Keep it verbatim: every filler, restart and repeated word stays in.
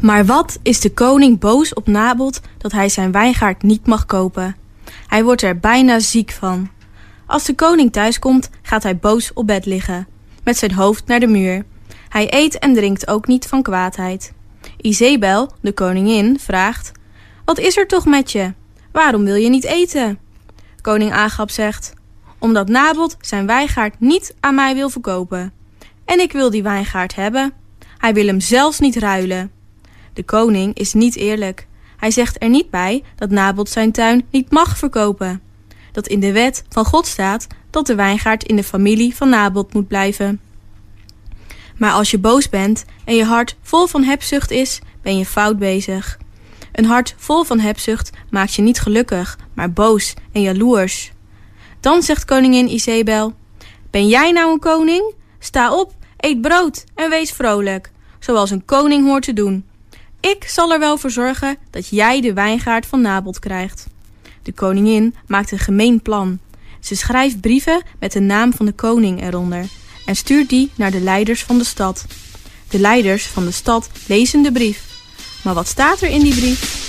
Maar wat is de koning boos op Nabot dat hij zijn wijngaard niet mag kopen. Hij wordt er bijna ziek van. Als de koning thuiskomt, gaat hij boos op bed liggen, met zijn hoofd naar de muur. Hij eet en drinkt ook niet van kwaadheid. Izebel, de koningin, vraagt: wat is er toch met je? Waarom wil je niet eten? Koning Agab zegt: omdat Nabot zijn wijngaard niet aan mij wil verkopen. En ik wil die wijngaard hebben. Hij wil hem zelfs niet ruilen. De koning is niet eerlijk. Hij zegt er niet bij dat Nabot zijn tuin niet mag verkopen. Dat in de wet van God staat dat de wijngaard in de familie van Nabot moet blijven. Maar als je boos bent en je hart vol van hebzucht is, ben je fout bezig. Een hart vol van hebzucht maakt je niet gelukkig, maar boos en jaloers. Dan zegt koningin Izebel: ben jij nou een koning? Sta op, eet brood en wees vrolijk, zoals een koning hoort te doen. Ik zal er wel voor zorgen dat jij de wijngaard van Nabot krijgt. De koningin maakt een gemeen plan. Ze schrijft brieven met de naam van de koning eronder en stuurt die naar de leiders van de stad. De leiders van de stad lezen de brief. Maar wat staat er in die brief?